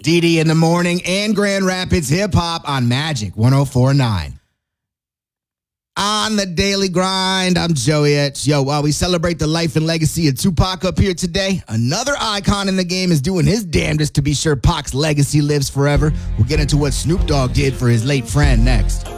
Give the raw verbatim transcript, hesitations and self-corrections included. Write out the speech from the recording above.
D D in the morning and Grand Rapids hip hop on Magic one oh four point nine. On the daily grind, I'm Joey Etch. Yo, while we celebrate the life and legacy of Tupac up here today, another icon in the game is doing his damnedest to be sure Pac's legacy lives forever. We'll get into what Snoop Dogg did for his late friend next.